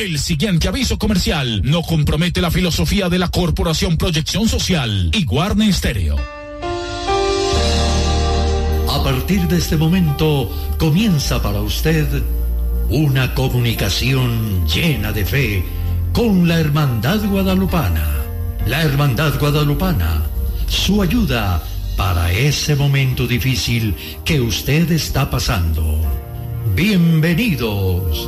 El siguiente aviso comercial no compromete la filosofía de la Corporación Proyección Social y Guarne Estéreo. A partir de este momento comienza para usted una comunicación llena de fe con la Hermandad Guadalupana. La Hermandad Guadalupana, su ayuda para ese momento difícil que usted está pasando. Bienvenidos.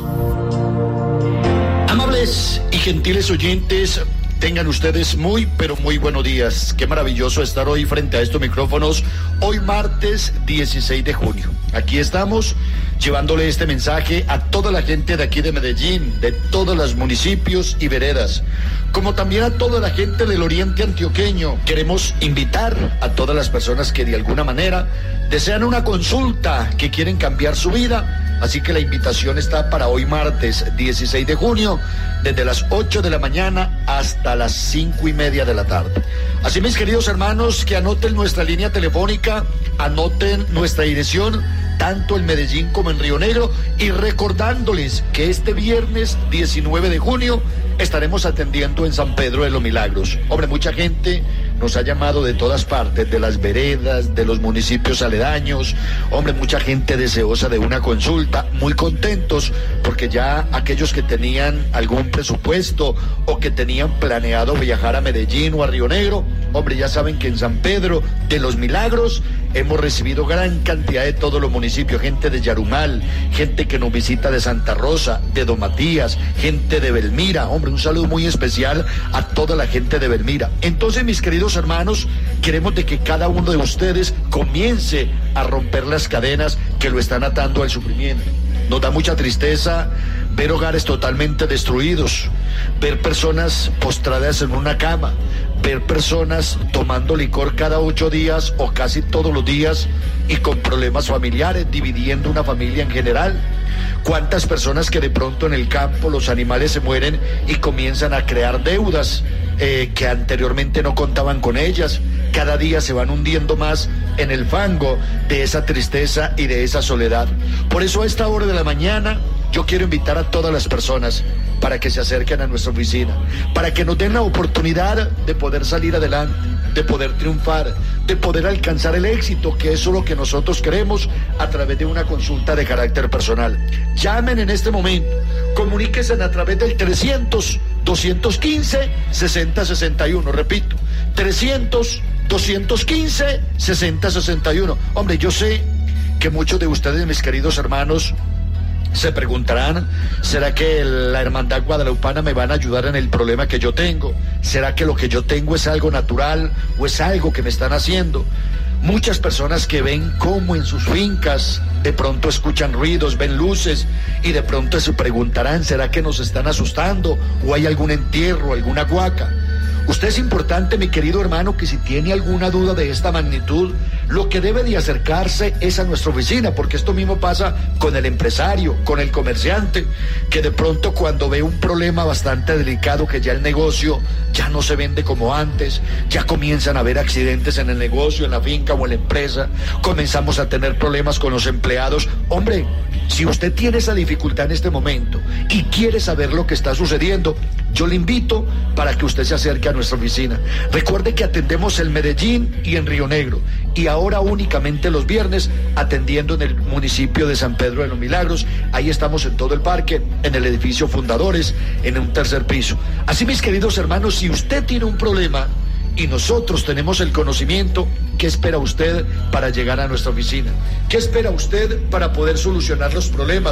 Amables y gentiles oyentes, tengan ustedes muy, pero muy buenos días. Qué maravilloso estar hoy frente a estos micrófonos, hoy martes 16 de junio. Aquí estamos llevándole este mensaje a toda la gente de aquí de Medellín, de todos los municipios y veredas, como también a toda la gente del oriente antioqueño. Queremos invitar a todas las personas que de alguna manera desean una consulta, que quieren cambiar su vida. Así que la invitación está para hoy martes 16 de junio, desde las 8 de la mañana hasta las 5:30 de la tarde. Así, mis queridos hermanos, que anoten nuestra línea telefónica, anoten nuestra dirección, tanto en Medellín como en Río Negro, y recordándoles que este viernes 19 de junio estaremos atendiendo en San Pedro de los Milagros. Hombre, mucha gente nos ha llamado de todas partes, de las veredas, de los municipios aledaños. Hombre, mucha gente deseosa de una consulta, muy contentos porque ya aquellos que tenían algún presupuesto o que tenían planeado viajar a Medellín o a Río Negro, hombre, ya saben que en San Pedro de los Milagros hemos recibido gran cantidad de todos los municipios, gente de Yarumal, gente que nos visita de Santa Rosa, de Don Matías, gente de Belmira. Hombre, un saludo muy especial a toda la gente de Belmira. Entonces, mis queridos hermanos, queremos de que cada uno de ustedes comience a romper las cadenas que lo están atando al sufrimiento. Nos da mucha tristeza ver hogares totalmente destruidos, ver personas postradas en una cama, ver personas tomando licor cada 8 días o casi todos los días y con problemas familiares, dividiendo una familia en general. Cuántas personas que de pronto en el campo los animales se mueren y comienzan a crear deudas que anteriormente no contaban con ellas. Cada día se van hundiendo más en el fango de esa tristeza y de esa soledad. Por eso a esta hora de la mañana yo quiero invitar a todas las personas para que se acerquen a nuestra oficina, para que nos den la oportunidad de poder salir adelante, de poder triunfar, de poder alcanzar el éxito, que eso es lo que nosotros queremos a través de una consulta de carácter personal. Llamen en este momento, comuníquense a través del 300-215-6061, repito, 300-215-6061. Hombre, yo sé que muchos de ustedes, mis queridos hermanos, se preguntarán, ¿será que la Hermandad Guadalupana me van a ayudar en el problema que yo tengo? ¿Será que lo que yo tengo es algo natural o es algo que me están haciendo? Muchas personas que ven cómo en sus fincas de pronto escuchan ruidos, ven luces y de pronto se preguntarán, ¿será que nos están asustando o hay algún entierro, alguna huaca? Usted es importante, mi querido hermano, que si tiene alguna duda de esta magnitud, lo que debe de acercarse es a nuestra oficina, porque esto mismo pasa con el empresario, con el comerciante, que de pronto cuando ve un problema bastante delicado, que ya el negocio ya no se vende como antes, ya comienzan a haber accidentes en el negocio, en la finca o en la empresa, comenzamos a tener problemas con los empleados. Hombre, si usted tiene esa dificultad en este momento y quiere saber lo que está sucediendo, yo le invito para que usted se acerque a nuestra oficina. Recuerde que atendemos en Medellín y en Río Negro, y ahora únicamente los viernes atendiendo en el municipio de San Pedro de los Milagros. Ahí estamos en todo el parque, en el edificio Fundadores, en un 3er piso. Así, mis queridos hermanos, si usted tiene un problema y nosotros tenemos el conocimiento, ¿qué espera usted para llegar a nuestra oficina? ¿Qué espera usted para poder solucionar los problemas?